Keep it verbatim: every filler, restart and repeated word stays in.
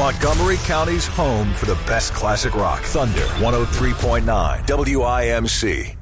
Montgomery County's home for the best classic rock. Thunder one oh three point nine W I M C.